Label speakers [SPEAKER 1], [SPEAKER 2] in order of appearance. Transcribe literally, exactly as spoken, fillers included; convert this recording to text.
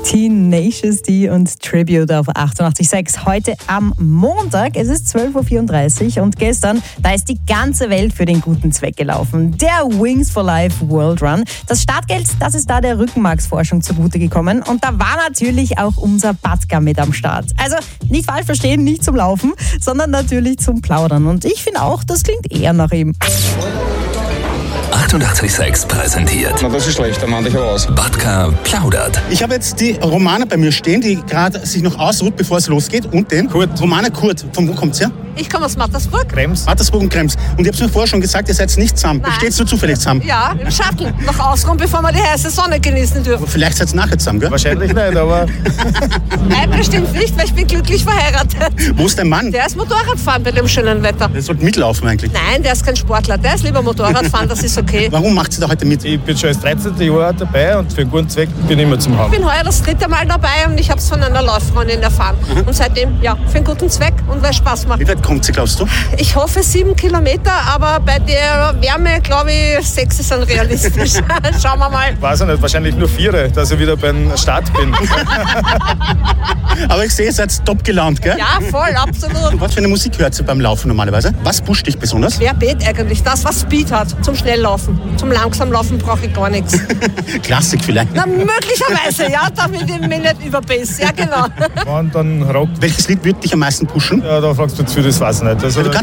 [SPEAKER 1] Tenacious D und Tribute auf achtundachtzig Komma sechs. Heute am Montag, es ist zwölf Uhr vierunddreißig und gestern, da ist die ganze Welt für den guten Zweck gelaufen. Der Wings for Life World Run. Das Startgeld, das ist da der Rückenmarksforschung zugute gekommen und da war natürlich auch unser Batka mit am Start. Also nicht falsch verstehen, nicht zum Laufen, sondern natürlich zum Plaudern. Und ich finde auch, das klingt eher nach ihm.
[SPEAKER 2] achtundachtzig Komma sechs präsentiert.
[SPEAKER 3] Na, das ist schlecht, dann mach ich aber aus.
[SPEAKER 2] Batka plaudert.
[SPEAKER 4] Ich habe jetzt die Romana bei mir stehen, die gerade sich noch ausruht, bevor es losgeht. Und den
[SPEAKER 3] Kurt.
[SPEAKER 4] Romana Kurt. Von wo kommt's her?
[SPEAKER 5] Ich komme aus Mattersburg.
[SPEAKER 3] Krems.
[SPEAKER 4] Mattersburg und Krems. Und ich habe es mir vorher schon gesagt, ihr seid nicht zusammen.
[SPEAKER 5] Nein.
[SPEAKER 4] Steht so zufällig zusammen?
[SPEAKER 5] Ja, im Shuttle. Noch ausruhen, bevor wir die heiße Sonne genießen dürfen.
[SPEAKER 4] Aber vielleicht seid ihr nachher zusammen, gell?
[SPEAKER 3] Wahrscheinlich nicht, aber
[SPEAKER 5] Nein, bestimmt nicht, weil ich bin glücklich verheiratet.
[SPEAKER 4] Wo ist dein Mann?
[SPEAKER 5] Der ist Motorradfahren bei dem schönen Wetter.
[SPEAKER 4] Der sollte mitlaufen eigentlich.
[SPEAKER 5] Nein, der ist kein Sportler. Der ist lieber Motorradfahren, das ist okay.
[SPEAKER 4] Warum macht sie da heute mit?
[SPEAKER 3] ich bin schon das dreizehnte Jahr dabei und für einen guten Zweck bin ich immer zum Haben.
[SPEAKER 5] Ich bin heuer das dritte Mal dabei und ich habe es von einer Lauffreundin erfahren. Und seitdem, ja, für einen guten Zweck und weil es Spaß macht.
[SPEAKER 4] Wie weit kommt sie, glaubst du?
[SPEAKER 5] Ich hoffe sieben Kilometer, aber bei der Wärme, glaube ich, sechs ist dann realistisch. Schauen wir mal.
[SPEAKER 3] Weiß ich nicht, wahrscheinlich nur vier, dass ich wieder beim Start bin.
[SPEAKER 4] Aber ich sehe, ihr seid top gelaunt, gell?
[SPEAKER 5] Ja, voll, absolut.
[SPEAKER 4] Was für eine Musik hört ihr beim Laufen normalerweise? Was pusht dich besonders?
[SPEAKER 5] Querbeet eigentlich, das, was Speed hat, zum Schnelllaufen. Zum Langsamlaufen brauche ich gar nichts.
[SPEAKER 4] Klassik vielleicht.
[SPEAKER 5] Na, möglicherweise, ja, damit ich mich nicht überbiss. Ja, genau.
[SPEAKER 3] Und dann Rock.
[SPEAKER 4] Welches Lied wird dich am meisten pushen?
[SPEAKER 3] Ja, da fragst du zu, das weiß ich nicht. Also,
[SPEAKER 4] Du kannst